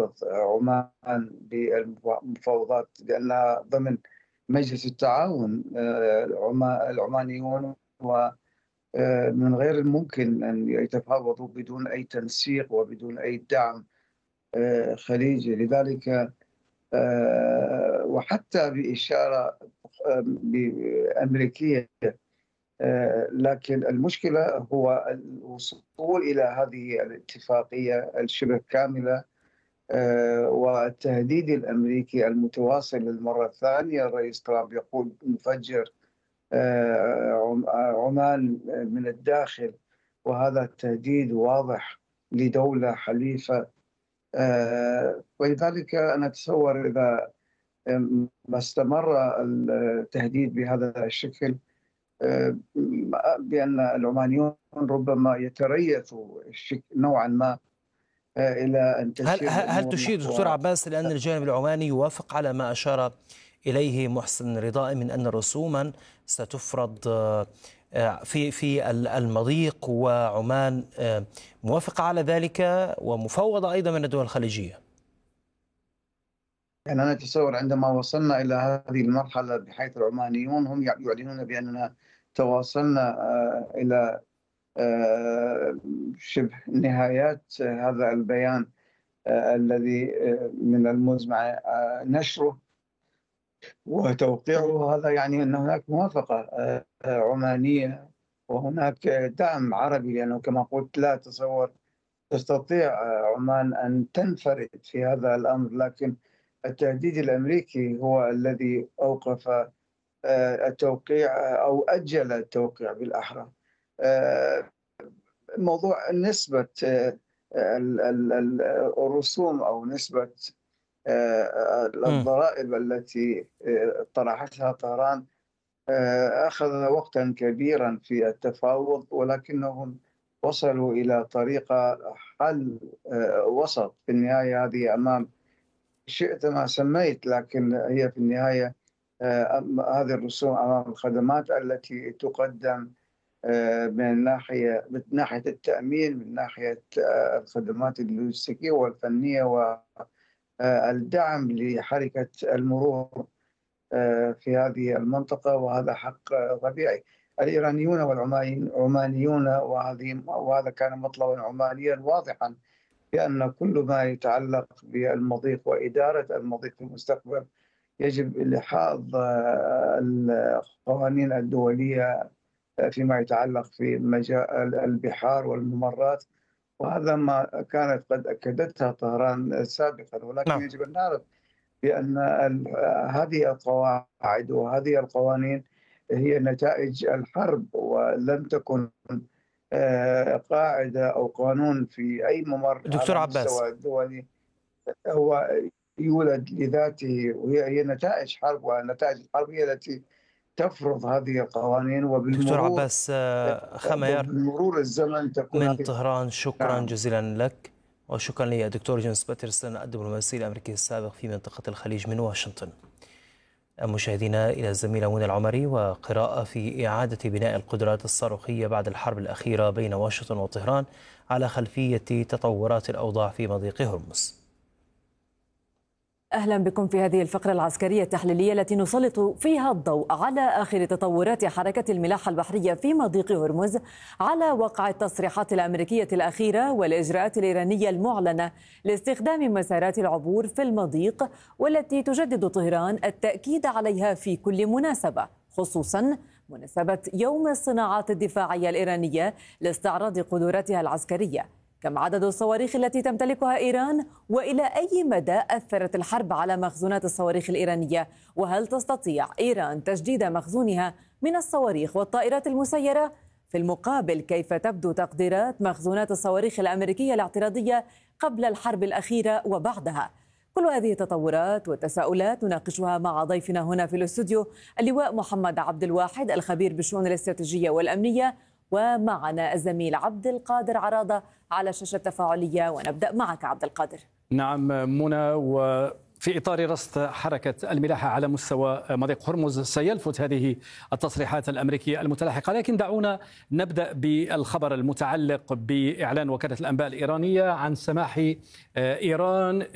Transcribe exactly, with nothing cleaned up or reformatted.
ترفض عمان بالمفاوضات لأنها ضمن مجلس التعاون العمانيون، ومن غير الممكن أن يتفاوضوا بدون أي تنسيق وبدون أي دعم خليجي. لذلك وحتى بإشارة أمريكية، لكن المشكلة هو الوصول إلى هذه الاتفاقية الشبه كاملة والتهديد الأمريكي المتواصل للمرة الثانية. الرئيس ترامب يقول نفجر عمان من الداخل، وهذا تهديد واضح لدولة حليفة. ولذلك أنا أتصور إذا ما استمر التهديد بهذا الشكل بأن العمانيون ربما يتريثوا نوعا ما إلى أن تسير. هل, هل تشير دكتور عباس لأن الجانب العماني يوافق على ما أشار إليه محسن رضائي من أن رسوما ستفرض في في المضيق، وعمان موافقة على ذلك ومفوضة أيضا من الدول الخليجية؟ يعني أنا أتصور عندما وصلنا إلى هذه المرحلة بحيث العمانيون هم يعلنون بأننا تواصلنا إلى شبه نهايات هذا البيان الذي من المزمع نشره وتوقيعه، هذا يعني أن هناك موافقة عمانية وهناك دعم عربي، لأنه كما قلت لا تصور تستطيع عمان أن تنفرد في هذا الأمر، لكن التهديد الأمريكي هو الذي أوقف التوقيع أو أجل التوقيع بالأحرى. موضوع نسبة الرسوم أو نسبة الضرائب التي طرحتها طهران أخذ وقتا كبيرا في التفاوض، ولكنهم وصلوا إلى طريقة حل وسط في النهاية. هذه أمام شئت ما سميت، لكن هي في النهاية هذه الرسوم أمام الخدمات التي تقدم من ناحية من ناحية التأمين، من ناحية الخدمات اللوجستية والفنية والدعم لحركة المرور في هذه المنطقة، وهذا حق طبيعي. الإيرانيون والعمانيون وهذه وهذا كان مطلبا عمانيا واضحا بأن كل ما يتعلق بالمضيق وإدارة المضيق في المستقبل يجب إلحاظ القوانين الدولية فيما يتعلق في مجال البحار والممرات، وهذا ما كانت قد أكدتها طهران سابقا. ولكن نعم. يجب أن نعرف بأن هذه القواعد وهذه القوانين هي نتائج الحرب، ولم تكن قاعدة أو قانون في أي ممر دكتور على عباس المستوى الدولي هو يولد لذاته، وهي نتائج حرب، ونتائج الحرب هي التي تفرض هذه القوانين. وبالمرور دكتور عباس خميار بالمرور الزمن تكون من طهران، شكرا نعم. جزيلا لك، وشكرا للدكتور جيمس باترسون الدبلوماسي الأمريكي السابق في منطقة الخليج من واشنطن. مشاهدينا إلى الزميلة منى العمري وقراءة في إعادة بناء القدرات الصاروخية بعد الحرب الأخيرة بين واشنطن وطهران على خلفية تطورات الأوضاع في مضيق هرمز. أهلا بكم في هذه الفقرة العسكرية التحليلية التي نسلط فيها الضوء على آخر تطورات حركة الملاحة البحرية في مضيق هرمز، على وقع التصريحات الأمريكية الأخيرة والإجراءات الإيرانية المعلنة لاستخدام مسارات العبور في المضيق، والتي تجدد طهران التأكيد عليها في كل مناسبة، خصوصا مناسبة يوم الصناعات الدفاعية الإيرانية لاستعراض قدراتها العسكرية. كم عدد الصواريخ التي تمتلكها إيران؟ وإلى أي مدى أثرت الحرب على مخزونات الصواريخ الإيرانية؟ وهل تستطيع إيران تجديد مخزونها من الصواريخ والطائرات المسيرة؟ في المقابل، كيف تبدو تقديرات مخزونات الصواريخ الأمريكية الاعتراضية قبل الحرب الأخيرة وبعدها؟ كل هذه التطورات والتساؤلات نناقشها مع ضيفنا هنا في الاستوديو اللواء محمد عبد الواحد الخبير بالشؤون الاستراتيجية والأمنية، ومعنا الزميل عبد القادر عراضة على شاشة تفاعلية. ونبدأ معك عبد القادر. نعم منى، وفي إطار رصد حركة الملاحة على مستوى مضيق هرمز سيلفت هذه التصريحات الأمريكية المتلاحقة، لكن دعونا نبدأ بالخبر المتعلق بإعلان وكالة الأنباء الإيرانية عن سماح إيران